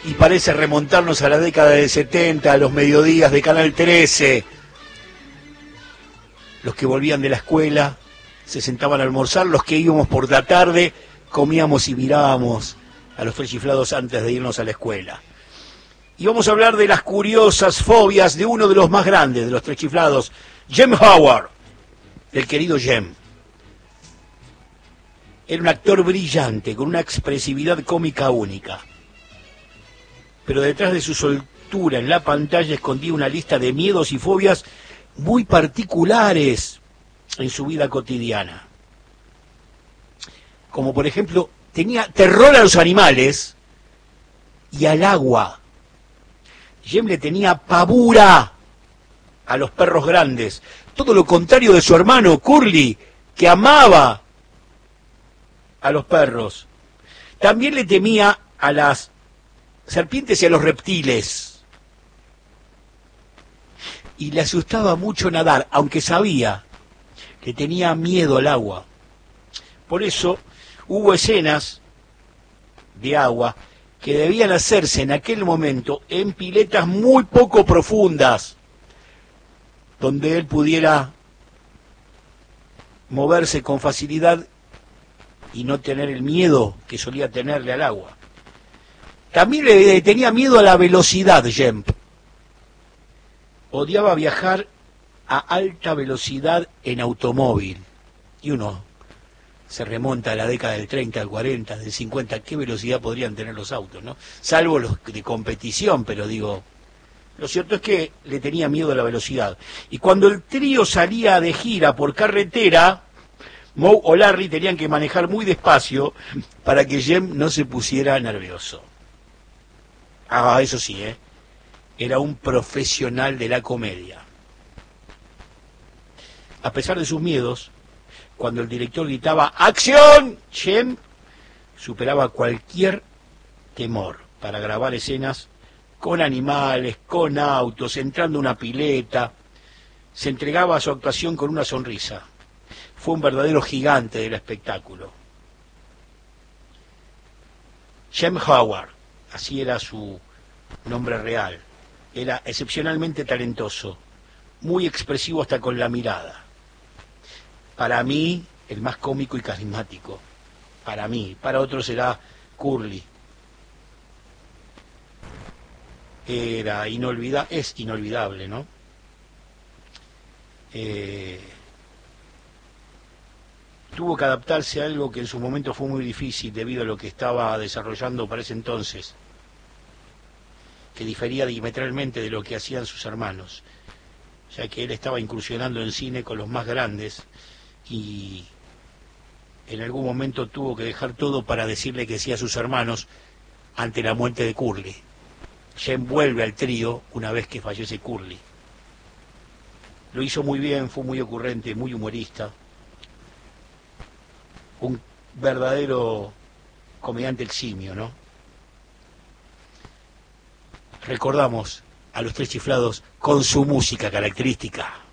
y parece remontarnos a la década de 70, a los mediodías de Canal 13. Los que volvían de la escuela se sentaban a almorzar, los que íbamos por la tarde comíamos y mirábamos a los Tres Chiflados antes de irnos a la escuela. Y vamos a hablar de las curiosas fobias de uno de los más grandes de los Tres Chiflados, Jem Howard, el querido Jem. Era un actor brillante, con una expresividad cómica única. Pero detrás de su soltura en la pantalla escondía una lista de miedos y fobias muy particulares en su vida cotidiana. Como por ejemplo, tenía terror a los animales y al agua. Jem le tenía pavura a los perros grandes, todo lo contrario de su hermano Curly, que amaba a los perros. También le temía a las serpientes y a los reptiles. Y le asustaba mucho nadar, aunque sabía que tenía miedo al agua. Por eso hubo escenas de agua que debían hacerse en aquel momento en piletas muy poco profundas, donde él pudiera moverse con facilidad y no tener el miedo que solía tenerle al agua. También le tenía miedo a la velocidad, Jem. Odiaba viajar a alta velocidad en automóvil. Y uno se remonta a la década del 30, del 40, del 50. ¿Qué velocidad podrían tener los autos, no? Salvo los de competición, pero digo, lo cierto es que le tenía miedo a la velocidad. Y cuando el trío salía de gira por carretera, Moe o Larry tenían que manejar muy despacio para que Jem no se pusiera nervioso. Ah, eso sí, era un profesional de la comedia. A pesar de sus miedos, cuando el director gritaba ¡acción!, Jem superaba cualquier temor para grabar escenas con animales, con autos, entrando a una pileta. Se entregaba a su actuación con una sonrisa. Fue un verdadero gigante del espectáculo. Jem Howard, así era su nombre real. Era excepcionalmente talentoso, muy expresivo hasta con la mirada. Para mí, el más cómico y carismático. Para mí, para otros será Curly. Es inolvidable, ¿no? Tuvo que adaptarse a algo que en su momento fue muy difícil debido a lo que estaba desarrollando para ese entonces, que difería diametralmente de lo que hacían sus hermanos, ya que él estaba incursionando en cine con los más grandes y en algún momento tuvo que dejar todo para decirle que sí a sus hermanos ante la muerte de Curly. Jem vuelve al trío una vez que fallece Curly. Lo hizo muy bien, fue muy ocurrente, muy humorista. Un verdadero comediante eximio, ¿no? Recordamos a los Tres Chiflados con su música característica.